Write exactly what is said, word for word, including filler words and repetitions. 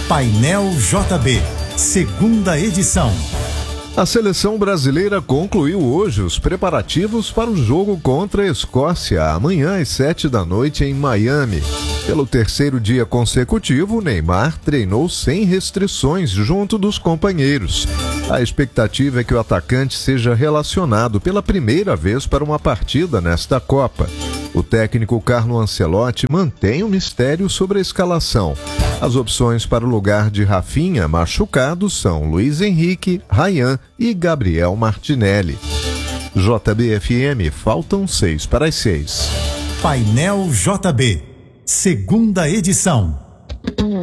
Painel J B, segunda edição. A seleção brasileira concluiu hoje os preparativos para o jogo contra a Escócia, amanhã às sete da noite em Miami. Pelo terceiro dia consecutivo, Neymar treinou sem restrições junto dos companheiros. A expectativa é que o atacante seja relacionado pela primeira vez para uma partida nesta Copa. O técnico Carlo Ancelotti mantém o mistério sobre a escalação. As opções para o lugar de Rafinha machucado são Luiz Henrique, Ryan e Gabriel Martinelli. J B F M, faltam seis para as seis. Painel J B, segunda edição.